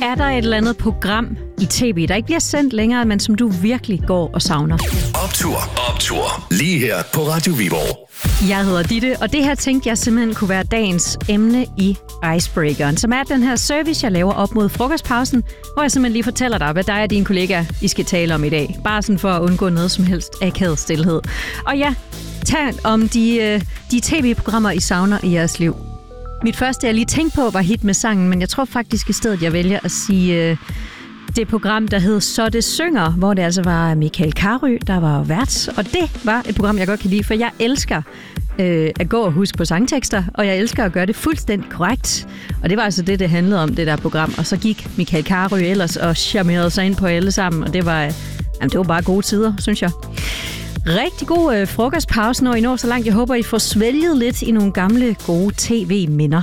Er der et eller andet program i tv, der ikke bliver sendt længere, men som du virkelig går og savner? Optur. Lige her på Radio Viborg. Jeg hedder Ditte, og det her tænkte jeg simpelthen kunne være dagens emne i Icebreakeren, som er den her service, jeg laver op mod frokostpausen, hvor jeg simpelthen lige fortæller dig, hvad dig og dine kollegaer, I skal tale om i dag. Bare sådan for at undgå noget som helst akavet stilhed. Og ja, tag om de tv-programmer, I savner i jeres liv. Mit første, jeg lige tænkte på, var Hit med sangen, men jeg tror faktisk i stedet, jeg vælger at sige det program, der hed Så det synger, hvor det altså var Michael Carøe, der var vært. Og det var et program, jeg godt kan lide, for jeg elsker at gå og huske på sangtekster, og jeg elsker at gøre det fuldstændig korrekt. Og det var altså det handlede om, det der program. Og så gik Michael Carøe ellers og charmerede sig ind på alle sammen, og det var bare gode tider, synes jeg. Rigtig god frokostpause, når I når så langt. Jeg håber, I får svælget lidt i nogle gamle, gode tv-minder.